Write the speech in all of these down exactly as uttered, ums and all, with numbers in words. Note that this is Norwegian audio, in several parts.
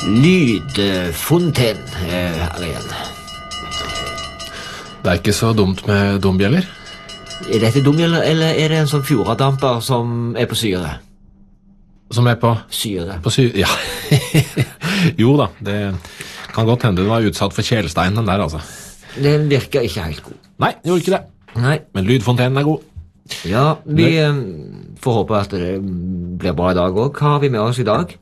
Lydfonten er her igjen. Det er ikke så dumt med dombjeller. Er dette dumbjeller, eller er det en sånn fjordadamper som er på syre? Som er på? Syre. På syre, ja. Jo da, det kan godt hende den var utsatt for kjelstein, den der, altså. Den virker ikke helt god. Nei, det gjorde ikke det. Nei. Men lydfontenen er god. Ja, vi eh, får håpe at det blir bra i dag også. Hva har vi med oss i dag?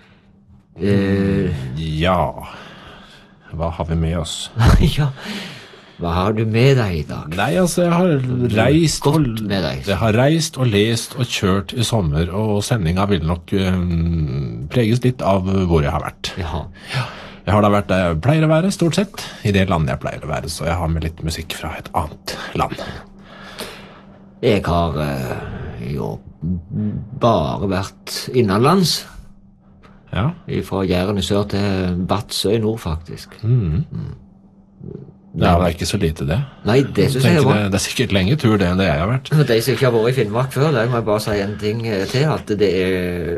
Uh, ja, hva har vi med oss? Ja, hva har du med deg i dag? Nei, altså, jeg har reist Godt og, med deg. jeg har reist og lest og kjørt i sommer, og sendinga vil nok um, preges litt av hvor jeg har vært. Jaha. Jeg har da vært der jeg pleier å være, stort sett, i det landet jeg pleier å være, så jeg har med litt musikk fra et annet land. Jeg har uh, jo bare vært innenlands. Ja. Fra Jæren i sør til Vadsø i nord, faktisk. Mm. Det var ikke så lite, det. Nei, det synes jeg var. Det, det er sikkert lenge tur det enn det jeg har vært. De som ikke har vært i Finnmark før, der må jeg bare si en ting til, at det er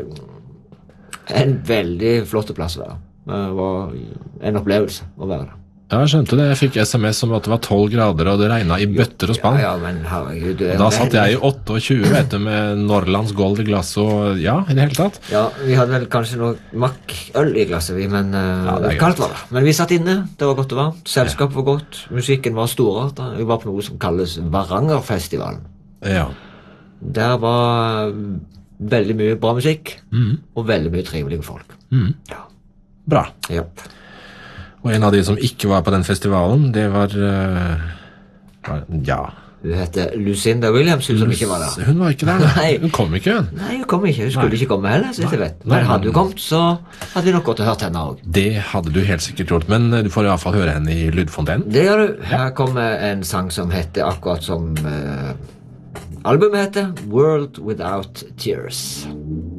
en veldig flott plass å være. Det var en opplevelse å være der. Ja, jeg skjønte det. Jeg fikk sms om at det var tolv grader, og det regnet i bøtter og spann. Ja, ja, men herregud... Da satt jeg i tjueåtte, vet du, med Norrlands gold i glass, og ja, i det hele tatt. Ja, vi hadde vel kanskje noe makkøl i glasset, vi, men uh, ja, det kaldt var det. Men vi satt inne, det var godt og varmt, selskapet var godt, musikken var storart. Vi var på noe som kalles Varangerfestivalen. Ja. Der var veldig mye bra musikk, mm. og veldig mye trivelige folk. Mm. Ja. Bra. Ja. Og en av de som ikke var på den festivalen, det var, uh, var ja. Hun heter Lucinda Williams, hun som ikke var der. Hun var ikke der, nei. Hun kom ikke, hun. Nei, hun kom ikke. Hun skulle nei. ikke komme heller, så jeg vet. Men hadde hun kommet, så hadde vi nok godt hørt henne også. Det hadde du helt sikkert gjort, men du får i hvert fall høre henne i lydfontenen. Det gjør du. Her kommer en sang som heter akkurat som uh, albumet heter World Without Tears.